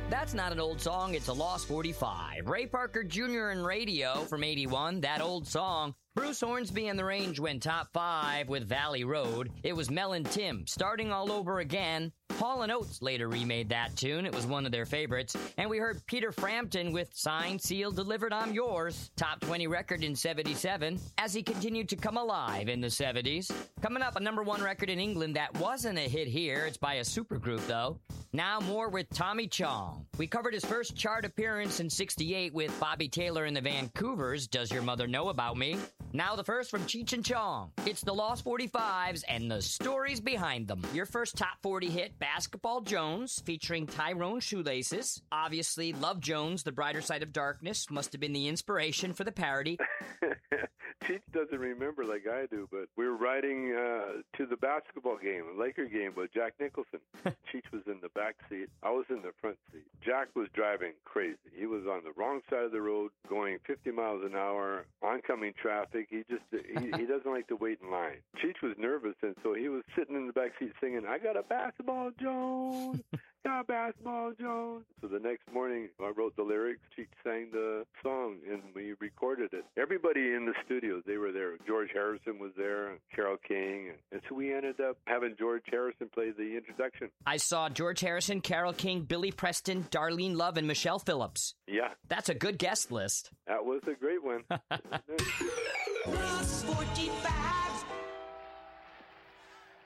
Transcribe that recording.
That's not an old song, it's a Lost 45. Ray Parker Jr. and Radio from 81, that old song. Bruce Hornsby and the Range went top 5 with Valley Road. It was Mel and Tim, Starting All Over Again. Hall & Oates later remade that tune. It was one of their favorites. And we heard Peter Frampton with Signed, Sealed, Delivered, I'm Yours. Top 20 record in 77 as he continued to come alive in the 70s. Coming up, a number 1 record in England that wasn't a hit here. It's by a supergroup, though. Now more with Tommy Chong. We covered his first chart appearance in 68 with Bobby Taylor and the Vancouvers, Does Your Mother Know About Me? Now the first from Cheech and Chong. It's the Lost 45s and the stories behind them. Your first top 40 hit, Basketball Jones, featuring Tyrone Shoelaces. Obviously, Love Jones, The Brighter Side of Darkness, must have been the inspiration for the parody. Cheech doesn't remember like I do, but we were riding to the basketball game, a Laker game with Jack Nicholson. Cheech was in the back seat. I was in the front seat. Jack was driving crazy. He was on the wrong side of the road, going 50 miles an hour, oncoming traffic. He doesn't like to wait in line. Cheech was nervous, and so he was sitting in the back seat singing, I got a basketball, Jones. Got a basketball, Jones. So the next morning, I wrote the lyrics. Cheech sang the song, and we recorded it. Everybody in the studios, they were there. George Harrison was there, and Carole King. And so we ended up having George Harrison play the introduction. I saw George Harrison, Carole King, Billy Preston, Darlene Love, and Michelle Phillips. Yeah. That's a good guest list. That was a great one. Lost 45.